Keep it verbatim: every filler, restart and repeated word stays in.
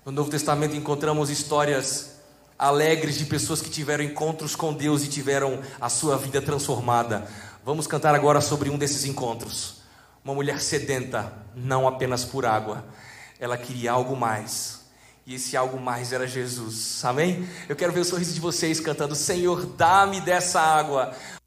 No Novo Testamento encontramos histórias alegres de pessoas que tiveram encontros com Deus e tiveram a sua vida transformada. Vamos cantar agora sobre um desses encontros. Uma mulher sedenta, não apenas por água, ela queria algo mais. E esse algo mais era Jesus, amém? Eu quero ver o sorriso de vocês cantando: Senhor, dá-me dessa água.